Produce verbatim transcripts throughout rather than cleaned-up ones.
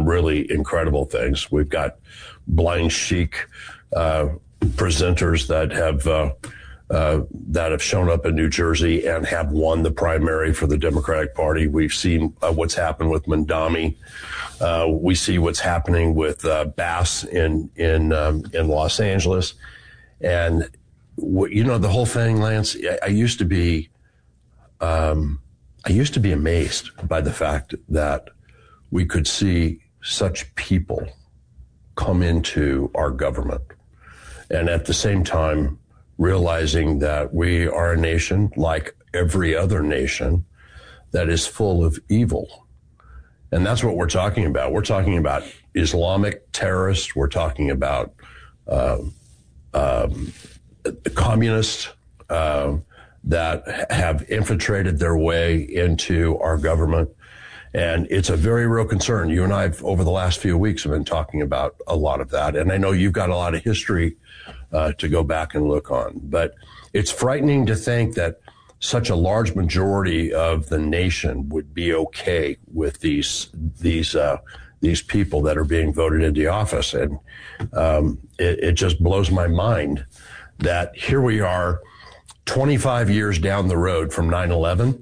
really incredible things. We've got blind chic uh, presenters that have uh, uh, that have shown up in New Jersey and have won the primary for the Democratic Party. We've seen uh, what's happened with Mandami. Uh, we see what's happening with uh, Bass in in um, in Los Angeles, and w- you know the whole thing, Lance. I, I used to be, um, I used to be amazed by the fact that we could see such people come into our government, and at the same time realizing that we are a nation like every other nation that is full of evil. And that's what we're talking about. We're talking about Islamic terrorists. We're talking about uh, um, communists uh, that have infiltrated their way into our government. And it's a very real concern. You and I, have, over the last few weeks, have been talking about a lot of that. And I know you've got a lot of history uh, to go back and look on. But it's frightening to think that such a large majority of the nation would be okay with these these uh, these people that are being voted into office. And um, it, it just blows my mind that here we are twenty-five years down the road from nine eleven.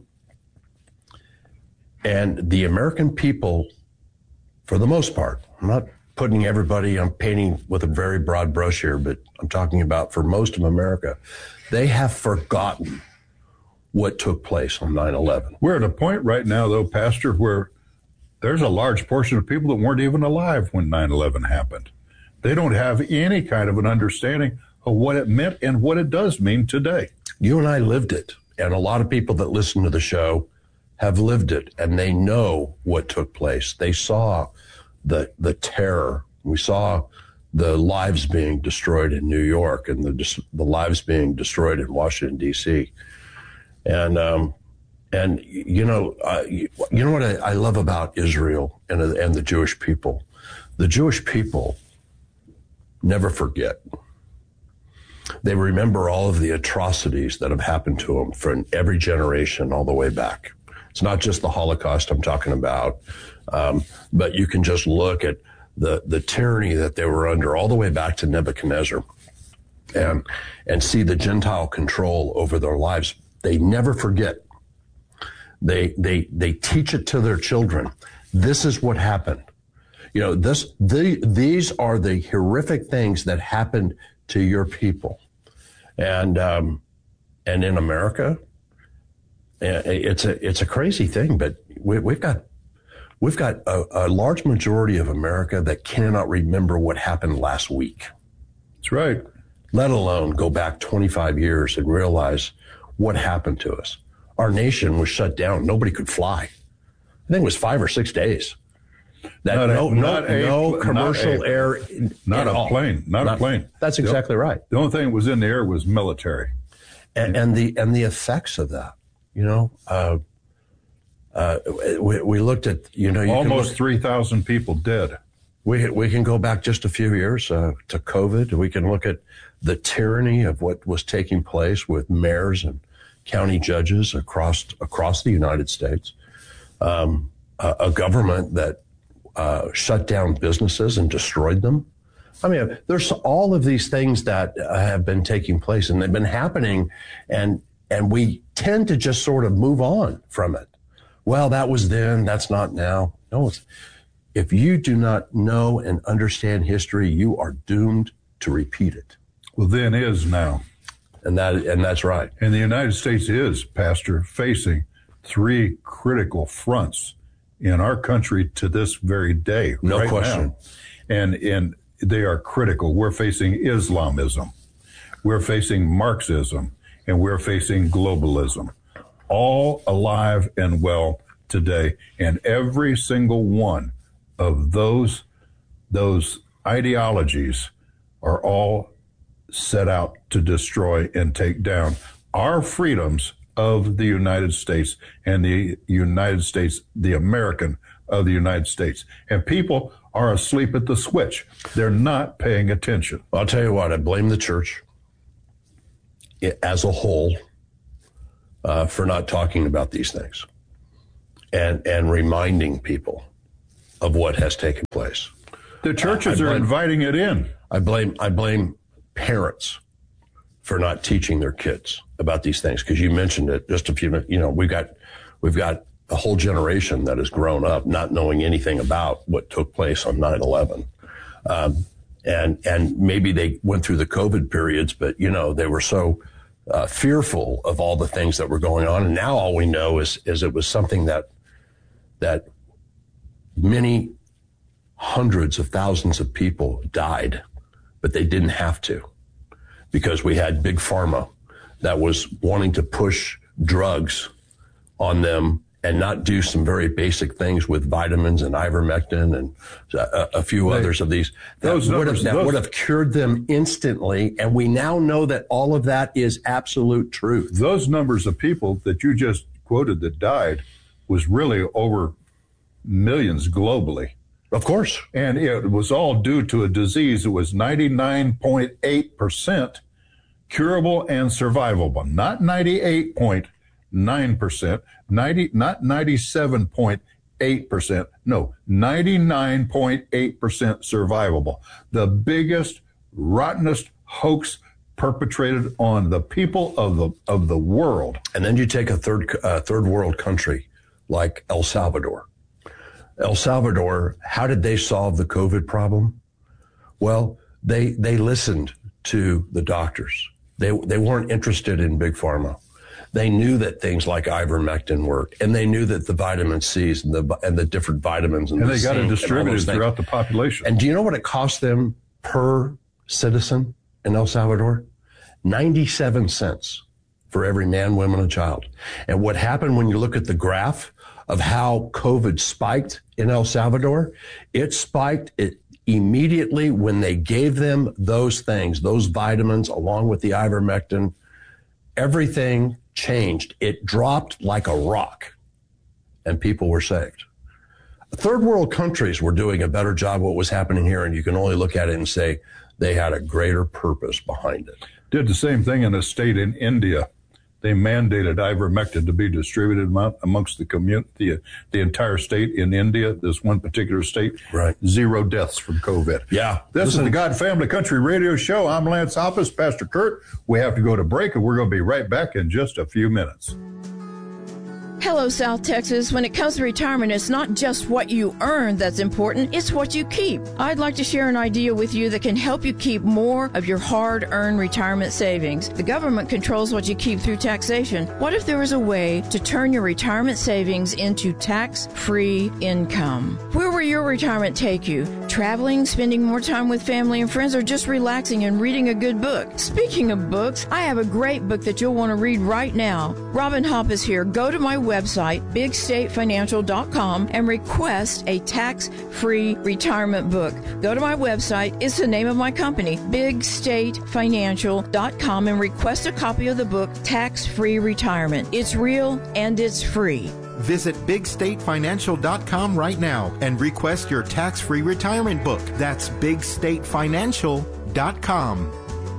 And the American people, for the most part, I'm not putting everybody, I'm painting with a very broad brush here, but I'm talking about for most of America, they have forgotten what took place on nine eleven. We're at a point right now, though, Pastor, where there's a large portion of people that weren't even alive when nine eleven happened. They don't have any kind of an understanding of what it meant and what it does mean today. You and I lived it, and a lot of people that listen to the show have lived it, and they know what took place. They saw the the terror. We saw the lives being destroyed in New York and the the lives being destroyed in Washington, D C And um, and you know uh, you, you know what I, I love about Israel and and the Jewish people. The Jewish people never forget. They remember all of the atrocities that have happened to them from every generation all the way back. It's not just the Holocaust I'm talking about, um, but you can just look at the the tyranny that they were under all the way back to Nebuchadnezzar, and and see the Gentile control over their lives. They never forget. They they they teach it to their children. This is what happened. You know, this the these are the horrific things that happened to your people, and um, and in America. It's a it's a crazy thing, but we, we've got we've got a, a large majority of America that cannot remember what happened last week. That's right. Let alone go back twenty-five years and realize what happened to us. Our nation was shut down. Nobody could fly. I think it was five or six days. That not no a, no not a, no commercial not a, air, not a all. plane, not, not a plane. That's exactly the, right. The only thing that was in the air was military, and, and the and the effects of that. You know, uh, uh, we, we looked at, you know, you almost look, three thousand people dead. We we can go back just a few years uh, to COVID. We can look at the tyranny of what was taking place with mayors and county judges across across the United States. Um, a, a government that uh, shut down businesses and destroyed them. I mean, there's all of these things that have been taking place, and they've been happening, and and we tend to just sort of move on from it. Well, that was then, that's not now. No, it's, if you do not know and understand history, you are doomed to repeat it. Well, then is now. And that and that's right. And the United States is, Pastor, facing three critical fronts in our country to this very day. No right question. Now. And, and they are critical. We're facing Islamism. We're facing Marxism. And we're facing globalism, all alive and well today. And every single one of those, those ideologies are all set out to destroy and take down our freedoms of the United States and the United States, the American of the United States. And people are asleep at the switch. They're not paying attention. I'll tell you what, I blame the church as a whole uh, for not talking about these things and and reminding people of what has taken place. The churches uh, blame, are inviting it in. I blame I blame parents for not teaching their kids about these things, because you mentioned it just a few minutes. You know, we've got we've got a whole generation that has grown up not knowing anything about what took place on nine eleven. Um, and and maybe they went through the COVID periods, but, you know, they were so uh, fearful of all the things that were going on. And now all we know is is it was something that that many hundreds of thousands of people died, but they didn't have to, because we had Big Pharma that was wanting to push drugs on them and not do some very basic things with vitamins and ivermectin and a, a few they, others of these. That, those would, numbers, have, that those, would have cured them instantly. And we now know that all of that is absolute truth. Those numbers of people that you just quoted that died was really over millions globally. Of course. And it was all due to a disease that was ninety-nine point eight percent curable and survivable, not ninety-eight point nine percent, ninety, not ninety-seven point eight percent, no, ninety-nine point eight percent survivable. The biggest, rottenest hoax perpetrated on the people of the of the world. And then you take a third uh, third world country like El Salvador. El Salvador, how did they solve the COVID problem? Well, they they listened to the doctors. They they weren't interested in Big Pharma. They knew that things like ivermectin worked, and they knew that the vitamin C's and the and the different vitamins and, and the they got it distributed throughout the population. And do you know what it cost them per citizen in El Salvador? ninety-seven cents for every man, woman, and child. And what happened when you look at the graph of how COVID spiked in El Salvador, it spiked it immediately when they gave them those things, those vitamins, along with the ivermectin. Everything changed. It dropped like a rock, and people were saved. Third world countries were doing a better job of what was happening here, and you can only look at it and say they had a greater purpose behind it. Did the same thing in a state in India. They mandated ivermectin to be distributed amongst the community, the, the entire state in India, this one particular state. Right. Zero deaths from COVID. Yeah. This Listen. is the God Family Country Radio Show. I'm Lance Hoppus, Pastor Kurt. We have to go to break, and we're going to be right back in just a few minutes. Hello, South Texas. When it comes to retirement, it's not just what you earn that's important, it's what you keep. I'd like to share an idea with you that can help you keep more of your hard-earned retirement savings. The government controls what you keep through taxation. What if there was a way to turn your retirement savings into tax-free income? Where will your retirement take you? Traveling, spending more time with family and friends, or just relaxing and reading a good book? Speaking of books, I have a great book that you'll want to read right now. Robin Hoppus here. Go to my website, big state financial dot com, and request a tax-free retirement book. Go to my website. It's the name of my company, big state financial dot com, and request a copy of the book, Tax-Free Retirement. It's real and it's free. Visit big state financial dot com right now and request your tax-free retirement book. That's big state financial dot com.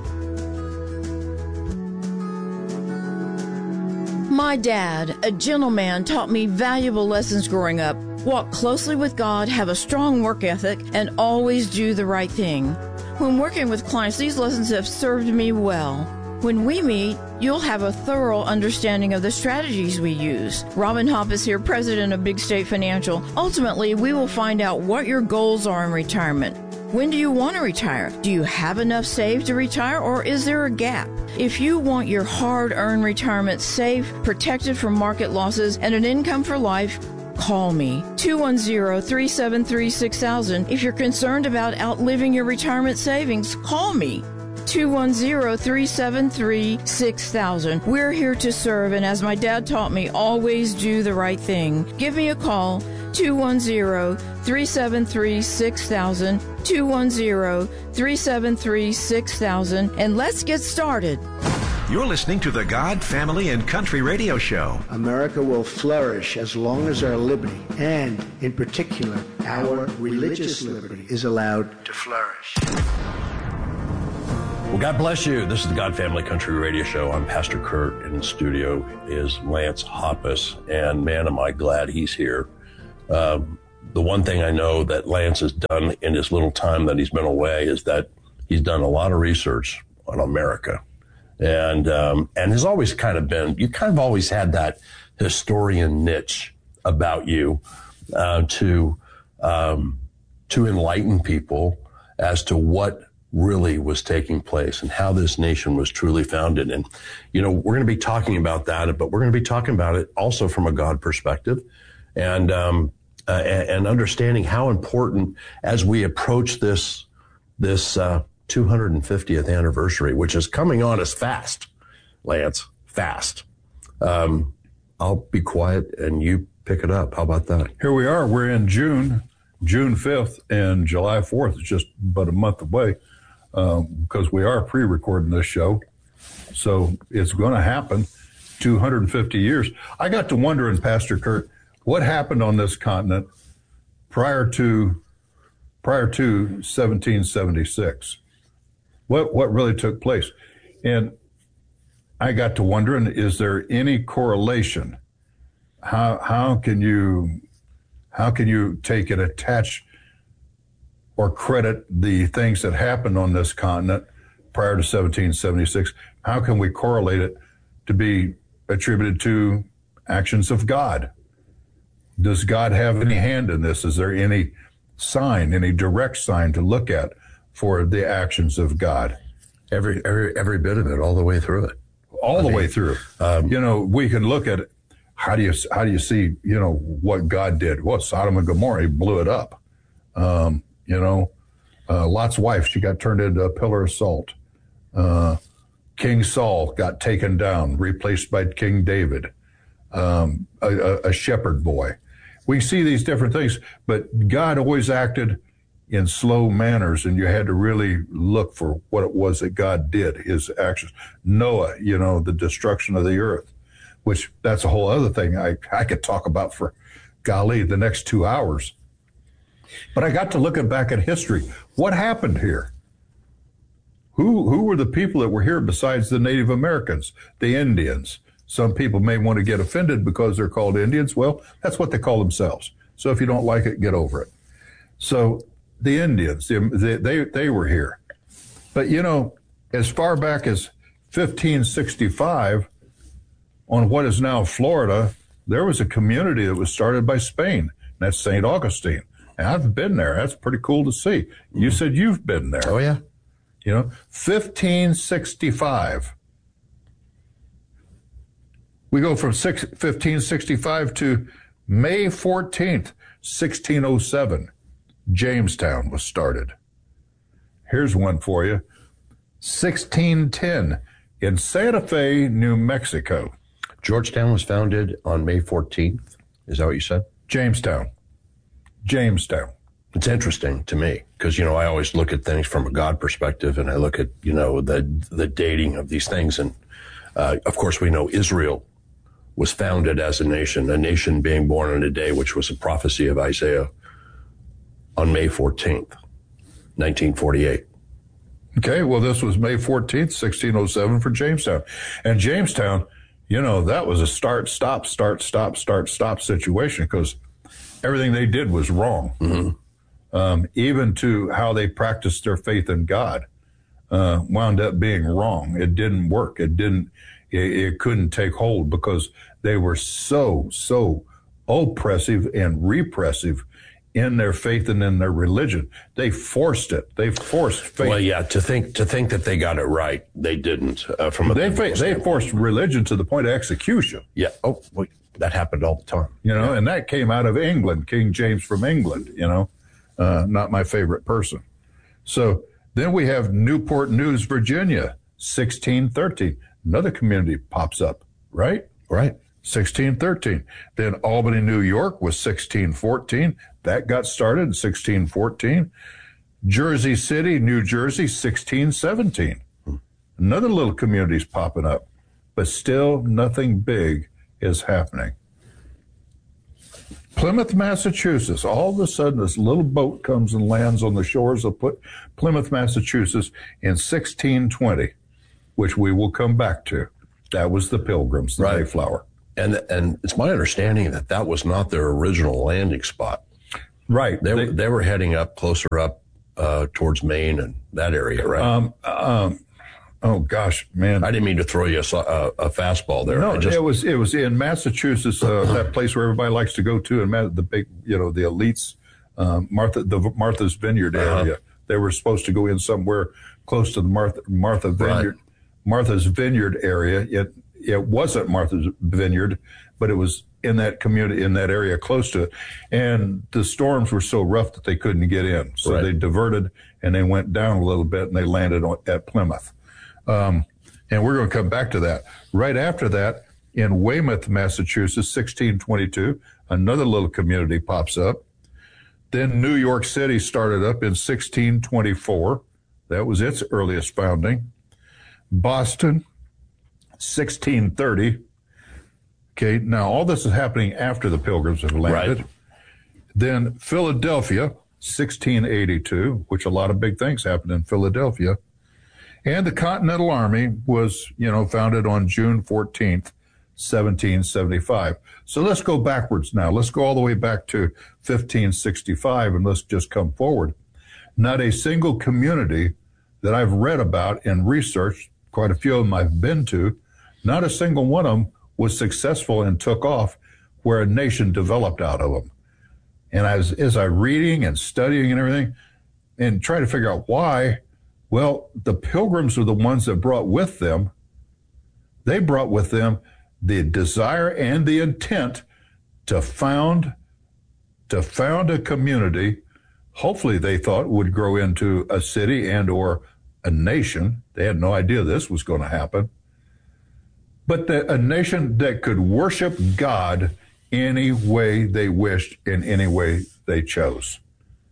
My dad, a gentleman, taught me valuable lessons growing up. Walk closely with God, have a strong work ethic, and always do the right thing. When working with clients, these lessons have served me well. When we meet, you'll have a thorough understanding of the strategies we use. Robin Hoppus here, president of Big State Financial. Ultimately, we will find out what your goals are in retirement. When do you want to retire? Do you have enough saved to retire, or is there a gap? If you want your hard-earned retirement safe, protected from market losses, and an income for life, call me, two one zero, three seven three, six thousand. If you're concerned about outliving your retirement savings, call me, two one zero, three seven three, six thousand. We're here to serve, and as my dad taught me, always do the right thing. Give me a call, two one zero, three seven three, six thousand, two one zero, three seven three, six thousand, and let's get started. You're listening to the God, Family, and Country Radio Show. America will flourish as long as our liberty, and in particular, our religious liberty, is allowed to flourish. Well, God bless you. This is the God Family Country Radio Show. I'm Pastor Kurt. In the studio is Lance Hoppus, and man, am I glad he's here. Um, the one thing I know that Lance has done in his little time that he's been away is that he's done a lot of research on America. And um, and has always kind of been, you kind of always had that historian niche about you uh, to um, to enlighten people as to what really was taking place and how this nation was truly founded. And, you know, we're going to be talking about that, but we're going to be talking about it also from a God perspective and, um, uh, and understanding how important as we approach this, this, uh, two hundred fiftieth anniversary, which is coming on us fast, Lance, fast. Um, I'll be quiet and you pick it up. How about that? Here we are. We're in June, June fifth, and July fourth is just about a month away. Um, because we are pre-recording this show. So it's going to happen two hundred fifty years. I got to wondering, Pastor Kurt, what happened on this continent prior to prior to seventeen seventy-six? What what really took place? And I got to wondering, is there any correlation? How how can you how can you take and attach or credit the things that happened on this continent prior to seventeen seventy-six? How can we correlate it to be attributed to actions of God? Does God have any hand in this? Is there any sign, any direct sign to look at for the actions of God? Every every every bit of it, all the way through it. All I the mean, way through. Um, you know, we can look at it. How do you how do you see, you know, what God did? Well, Sodom and Gomorrah, he blew it up. Um, You know, uh, Lot's wife, she got turned into a pillar of salt. Uh, King Saul got taken down, replaced by King David, um, a, a shepherd boy. We see these different things, but God always acted in slow manners, and you had to really look for what it was that God did, his actions. Noah, you know, the destruction of the earth, which that's a whole other thing I, I could talk about for, golly, the next two hours. But I got to looking back at history. What happened here? Who who were the people that were here besides the Native Americans, the Indians? Some people may want to get offended because they're called Indians. Well, that's what they call themselves. So if you don't like it, get over it. So the Indians, they they, they were here. But, you know, as far back as fifteen sixty-five, on what is now Florida, there was a community that was started by Spain. And that's Saint Augustine. I've been there. That's pretty cool to see. You said you've been there. Oh, yeah. You know, fifteen sixty-five. We go from six, fifteen sixty-five to May fourteenth, sixteen oh seven. Jamestown was started. Here's one for you. sixteen ten in Santa Fe, New Mexico. Georgetown was founded on May fourteenth. Is that what you said? Jamestown. Jamestown. It's interesting to me because, you know, I always look at things from a God perspective, and I look at, you know, the the dating of these things. And, uh, of course, we know Israel was founded as a nation, a nation being born on a day which was a prophecy of Isaiah on May fourteenth, nineteen forty-eight. Okay, well, this was May fourteenth, sixteen oh seven for Jamestown. And Jamestown, you know, that was a start, stop, start, stop, start, stop situation because everything they did was wrong. Mm-hmm. Um, even to how they practiced their faith in God uh, wound up being wrong. It didn't work. It didn't, it, it couldn't take hold because they were so, so oppressive and repressive in their faith and in their religion. They forced it. They forced faith. Well, yeah, to think to think that they got it right, they didn't. Uh, from a they fa- they forced religion to the point of execution. Yeah. Oh, well, that happened all the time. You know, yeah. And that came out of England, King James from England, you know, uh, not my favorite person. So then we have Newport News, Virginia, sixteen thirteen. Another community pops up, right? Right. sixteen thirteen. Then Albany, New York was sixteen fourteen. That got started in sixteen fourteen. Jersey City, New Jersey, sixteen seventeen. Hmm. Another little community's popping up, but still nothing big is happening. Plymouth, Massachusetts. All of a sudden, this little boat comes and lands on the shores of Plymouth, Massachusetts in sixteen twenty, which we will come back to. That was the Pilgrims, the right. Mayflower. And and it's my understanding that that was not their original landing spot. Right. They, They- were, they were heading up closer up uh, towards Maine and that area, right? Um, um, oh gosh, man. I didn't mean to throw you a, so- a, a fastball there. No, I just, it was it was in Massachusetts, uh, that place where everybody likes to go to, and Ma- the big, you know, the elites, um, Martha, the Martha's Vineyard area. Uh-huh. They were supposed to go in somewhere close to the Martha Martha Vineyard, Right. Martha's Vineyard area. It it wasn't Martha's Vineyard, but it was in that community, in that area close to it. And the storms were so rough that they couldn't get in, so Right. they diverted and they went down a little bit and they landed on, at Plymouth. Um, and we're going to come back to that. Right after that, in Weymouth, Massachusetts, sixteen twenty-two, another little community pops up. Then New York City started up in sixteen twenty-four. That was its earliest founding. Boston, sixteen thirty. Okay, now all this is happening after the Pilgrims have landed. Right. Then Philadelphia, sixteen eighty-two, which a lot of big things happened in Philadelphia. And the Continental Army was, you know, founded on June fourteenth, seventeen seventy-five. So let's go backwards now. Let's go all the way back to fifteen sixty-five and let's just come forward. Not a single community that I've read about and researched, quite a few of them I've been to, not a single one of them was successful and took off where a nation developed out of them. And as, as I reading and studying and everything and trying to figure out why, well, the Pilgrims were the ones that brought with them, they brought with them the desire and the intent to found, to found a community, hopefully they thought would grow into a city and or a nation. They had no idea this was going to happen. But the, a nation that could worship God any way they wished, in any way they chose.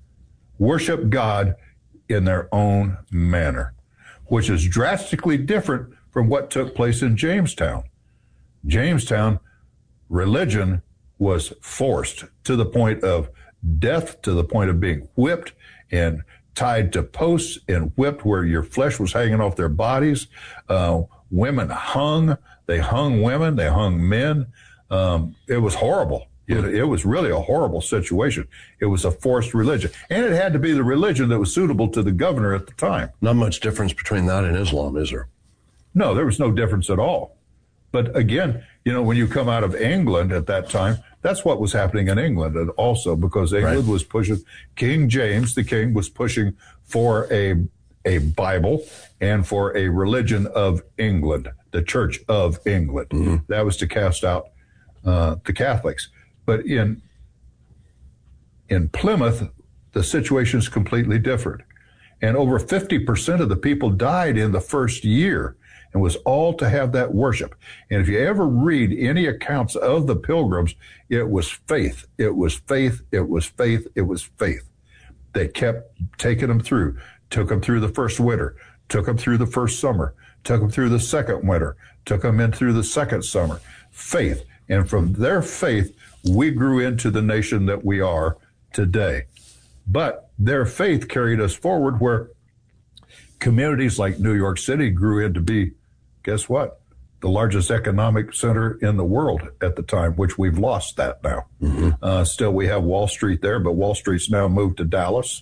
Worship God in their own manner, which is drastically different from what took place in Jamestown. Jamestown, religion was forced to the point of death, to the point of being whipped and tied to posts and whipped where your flesh was hanging off their bodies. Uh, women hung. They hung women. They hung men. Um, it was horrible. It, it was really a horrible situation. It was a forced religion. And it had to be the religion that was suitable to the governor at the time. not much difference between that and Islam, is there? No, there was no difference at all. But again, you know, when you come out of England at that time, that's what was happening in England and also because England Right. was pushing, King James, the king, was pushing for a a Bible and for a religion of England, the Church of England. Mm-hmm. That was to cast out uh, the Catholics. But in in Plymouth, the situation is completely different. And over fifty percent of the people died in the first year and was all to have that worship. And if you ever read any accounts of the Pilgrims, it was faith. It was faith. It was faith. It was faith. They kept taking them through, took them through the first winter, took them through the first summer, took them through the second winter, took them in through the second summer. Faith. And from their faith, we grew into the nation that we are today. But their faith carried us forward where communities like New York City grew into be, guess what? The largest economic center in the world at the time, which we've lost that now. Mm-hmm. Uh, still, we have Wall Street there, but Wall Street's now moved to Dallas,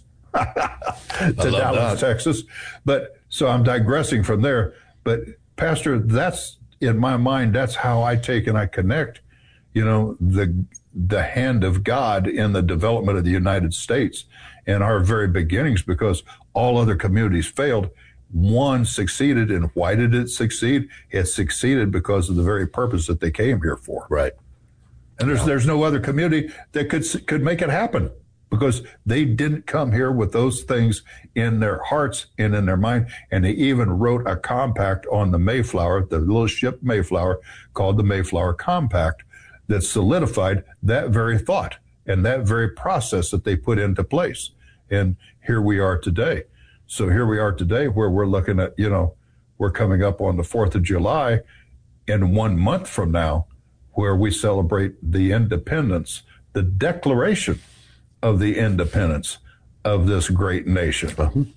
to Dallas, that. Texas. But so I'm digressing from there. But Pastor, that's in my mind, that's how I take and I connect, you know, the the hand of God in the development of the United States and our very beginnings, because all other communities failed. One succeeded, and why did it succeed? It succeeded because of the very purpose that they came here for. Right. And there's there's no other community that could could make it happen because they didn't come here with those things in their hearts and in their mind. And they even wrote a compact on the Mayflower, the little ship Mayflower, called the Mayflower Compact, that solidified that very thought and that very process that they put into place. And here we are today. So here we are today where we're looking at, you know, we're coming up on the fourth of July in one month from now, where we celebrate the independence, the declaration of the independence of this great nation. Uh-huh. And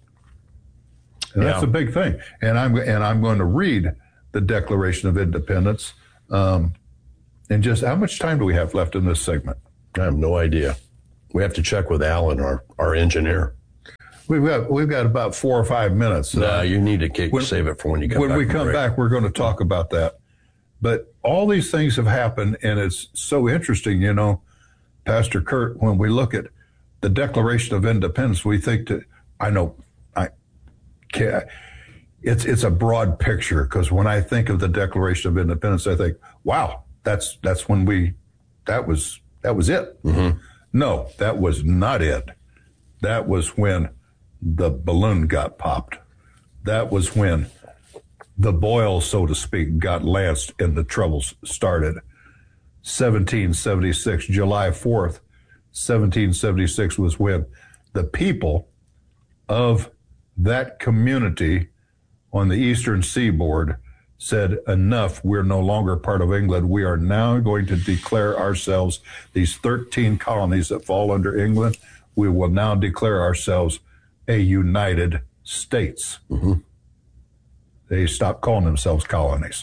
that's Yeah. a big thing. And I'm and I'm going to read the Declaration of Independence. Um, and just how much time do we have left in this segment? I have no idea. we have to check with Alan, our, our engineer. We've got we've got about four or five minutes. No, uh, you need to keep, when, save it for when you come when back. When we come break. back, we're going to talk about that. But all these things have happened, and it's so interesting, you know, Pastor Kurt, when we look at the Declaration of Independence, we think that, I know, I can't, it's, it's a broad picture, because when I think of the Declaration of Independence, I think, wow, that's that's when we, that was, that was it. Mm-hmm. No, that was not it. That was when the balloon got popped. That was when the boil, so to speak, got lanced and the troubles started. seventeen seventy-six, July fourth, seventeen seventy-six was when the people of that community on the eastern seaboard said, enough, we're no longer part of England. We are now going to declare ourselves, these thirteen colonies that fall under England, we will now declare ourselves a United States. Mm-hmm. They stopped calling themselves colonies.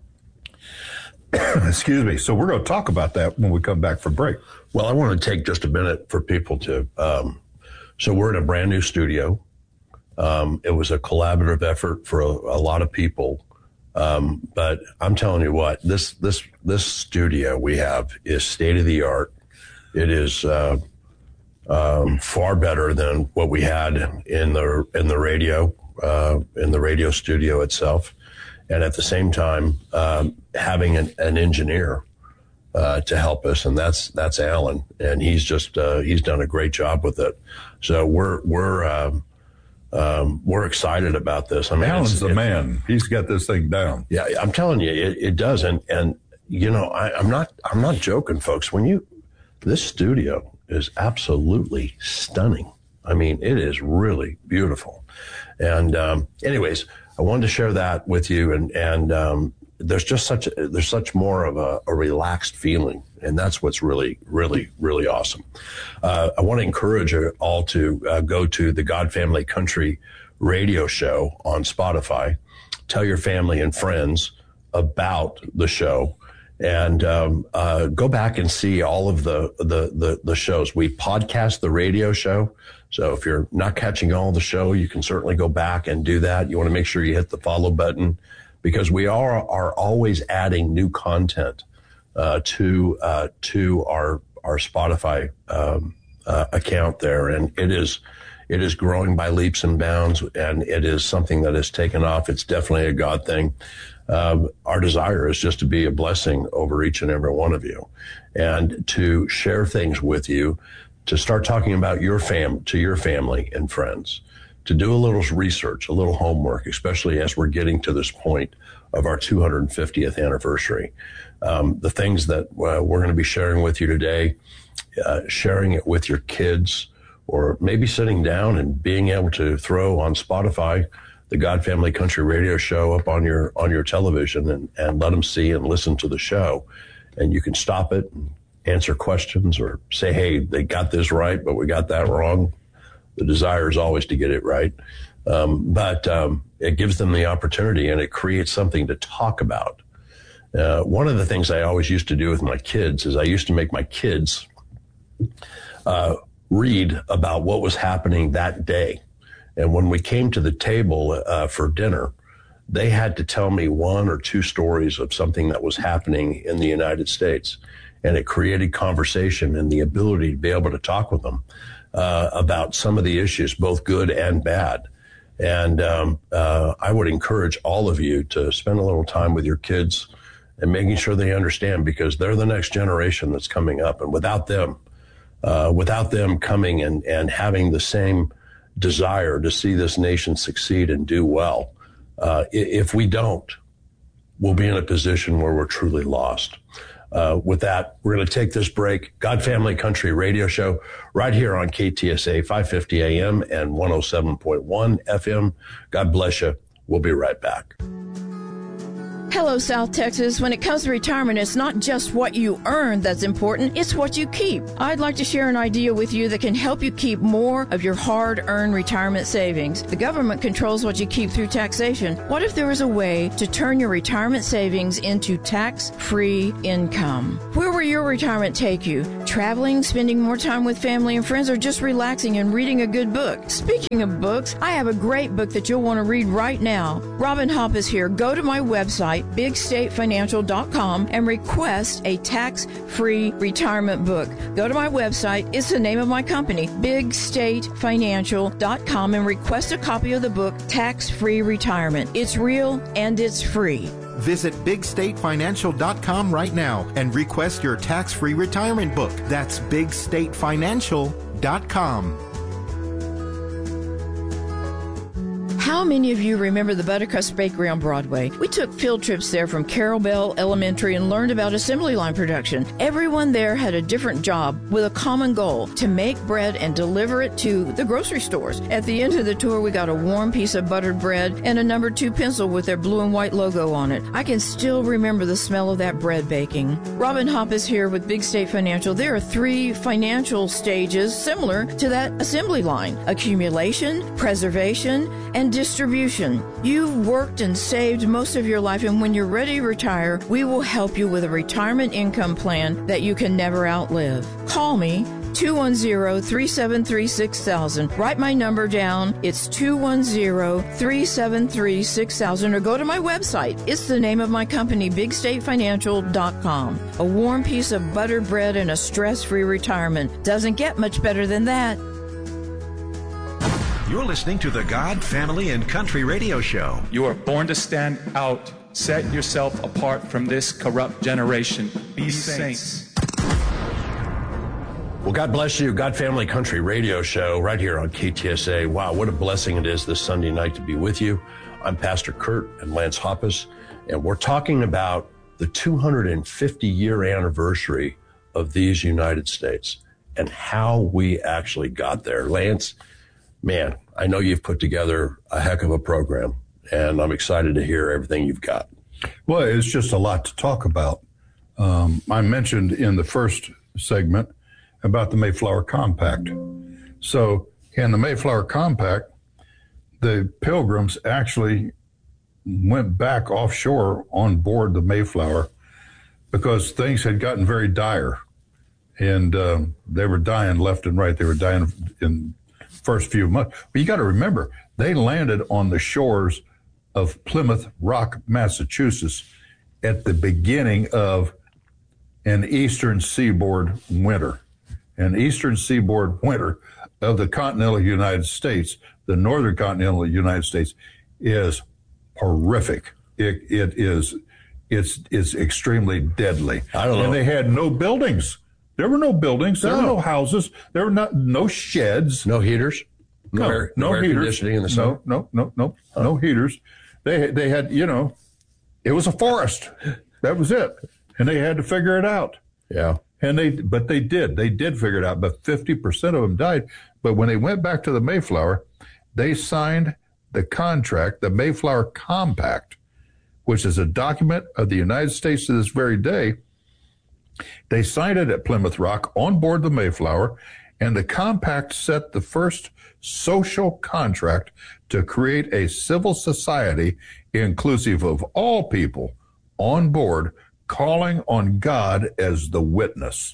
Excuse me. So we're going to talk about that when we come back from break. Well, I want to take just a minute for people to, um, so we're in a brand new studio. Um, it was a collaborative effort for a, a lot of people. Um, but I'm telling you what, this, this, this studio we have is state of the art. It is, uh, um, far better than what we had in the, in the radio, uh, in the radio studio itself. And at the same time, um, having an, an engineer, uh, to help us. And that's, that's Alan. And he's just, uh, he's done a great job with it. So we're, we're, um, um, we're excited about this. I mean, Alan's it's, the it, man. He's got this thing down. Yeah. I'm telling you, it, it does. And, and, you know, I, I'm not, I'm not joking, folks. When you, this studio is absolutely stunning. I mean, it is really beautiful. And, um, anyways, I wanted to share that with you. And, and, um, there's just such, a, there's such more of a, a relaxed feeling. And that's what's really, really, really awesome. Uh, I want to encourage you all to uh, go to the God Family Country radio show on Spotify. Tell your family and friends about the show. And um, uh, go back and see all of the, the, the, the shows. We podcast the radio show. So if you're not catching all the show, you can certainly go back and do that. You want to make sure you hit the follow button, because we are, are always adding new content uh, to uh, to our our Spotify um, uh, account there. And it is it is growing by leaps and bounds, and it is something that has taken off. It's definitely a God thing. Um, our desire is just to be a blessing over each and every one of you, and to share things with you, to start talking about your fam to your family and friends, to do a little research, a little homework, especially as we're getting to this point of our two hundred fiftieth anniversary. Um, the things that uh, we're going to be sharing with you today, uh, sharing it with your kids, or maybe sitting down and being able to throw on Spotify the God Family Country radio show up on your on your television and, and let them see and listen to the show. And you can stop it and answer questions or say, hey, they got this right, but we got that wrong. The desire is always to get it right. Um, but um, it gives them the opportunity, and it creates something to talk about. Uh, one of the things I always used to do with my kids is I used to make my kids uh, read about what was happening that day. And when we came to the table uh, for dinner, they had to tell me one or two stories of something that was happening in the United States. And it created conversation and the ability to be able to talk with them uh, about some of the issues, both good and bad. And um, uh, I would encourage all of you to spend a little time with your kids and making sure they understand, because they're the next generation that's coming up. And without them, uh, without them coming and, and having the same desire to see this nation succeed and do well, uh, if we don't, we'll be in a position where we're truly lost. Uh, with that, we're going to take this break. God Family Country radio show right here on K T S A five fifty A M and one oh seven point one F M. God bless you. We'll be right back. Hello, South Texas. When it comes to retirement, it's not just what you earn that's important, it's what you keep. I'd like to share an idea with you that can help you keep more of your hard-earned retirement savings. The government controls what you keep through taxation. What if there was a way to turn your retirement savings into tax-free income? Where will your retirement take you? Traveling, spending more time with family and friends, or just relaxing and reading a good book? Speaking of books, I have a great book that you'll want to read right now. Robin Hopp is here. Go to my website, big state financial dot com, and request a tax-free retirement book. Go to my website. It's the name of my company, big state financial dot com, and request a copy of the book, Tax-Free Retirement. It's real and it's free. Visit big state financial dot com right now and request your tax-free retirement book. That's big state financial dot com. How many of you remember the Buttercrust Bakery on Broadway? We took field trips there from Carroll Bell Elementary and learned about assembly line production. Everyone there had a different job with a common goal, to make bread and deliver it to the grocery stores. At the end of the tour, we got a warm piece of buttered bread and a number two pencil with their blue and white logo on it. I can still remember the smell of that bread baking. Robin Hopp is here with Big State Financial. There are three financial stages similar to that assembly line: accumulation, preservation, and distribution. You've worked and saved most of your life, and when you're ready to retire, we will help you with a retirement income plan that you can never outlive. Call me, two one zero, three seven three, six thousand. Write my number down. It's two one zero, three seven three, six thousand, or go to my website. It's the name of my company, big state financial dot com. A warm piece of buttered bread and a stress-free retirement. Doesn't get much better than that. You're listening to the God, Family, and Country Radio Show. You are born to stand out. Set yourself apart from this corrupt generation. Be saints. Well, God bless you. God, Family, Country Radio Show right here on K T S A. Wow, what a blessing it is this Sunday night to be with you. I'm Pastor Kurt and Lance Hoppus, and we're talking about the two hundred fifty year anniversary of these United States and how we actually got there. Lance, man, I know you've put together a heck of a program, and I'm excited to hear everything you've got. Well, it's just a lot to talk about. Um, I mentioned in the first segment about the Mayflower Compact. So in the Mayflower Compact, the Pilgrims actually went back offshore on board the Mayflower because things had gotten very dire, and uh, they were dying left and right. They were dying in first few months. But you got to remember, they landed on the shores of Plymouth Rock, Massachusetts at the beginning of an eastern seaboard winter. An eastern seaboard winter of the continental United States, the northern continental United States, is horrific. It, it is, it's, it's extremely deadly. I don't know. And they had no buildings. There were no buildings. There No. were no houses. There were not no sheds. No heaters? No, No, air, no no air heaters. conditioning in the summer? No, no, no, no, no heaters. They they had, you know, it was a forest. That was it, and they had to figure it out. Yeah. And they, but they did. They did figure it out. But fifty percent of them died. But when they went back to the Mayflower, they signed the contract, the Mayflower Compact, which is a document of the United States to this very day. They signed it at Plymouth Rock on board the Mayflower, and the compact set the first social contract to create a civil society inclusive of all people on board, calling on God as the witness.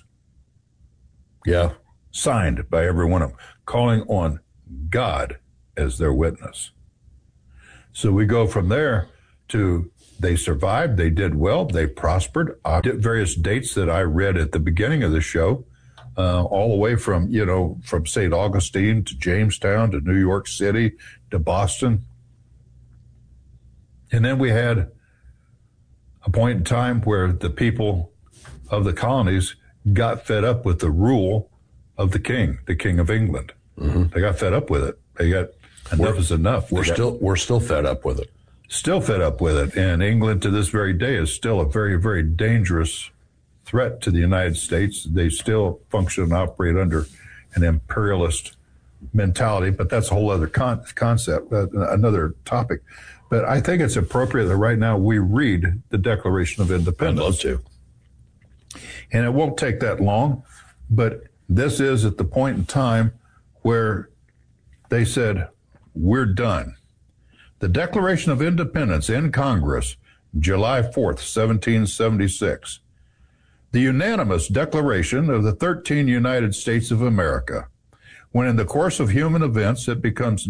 Yeah. Signed by every one of them, calling on God as their witness. So we go from there to they survived, they did well, they prospered. Uh, various dates that I read at the beginning of the show, uh, all the way from, you know, from Saint Augustine to Jamestown to New York City to Boston. And then we had a point in time where the people of the colonies got fed up with the rule of the king, the King of England. Mm-hmm. They got fed up with it. They got enough we're, is enough. We're got, still we're still fed up with it. Still fed up with it. And England to this very day is still a very, very dangerous threat to the United States. They still function and operate under an imperialist mentality, but that's a whole other con- concept, uh, another topic. But I think it's appropriate that right now we read the Declaration of Independence. I'd love to. And it won't take that long, but this is at the point in time where they said, we're done. The Declaration of Independence in Congress, July fourth, seventeen seventy-six. The unanimous declaration of the thirteen United States of America, when in the course of human events it becomes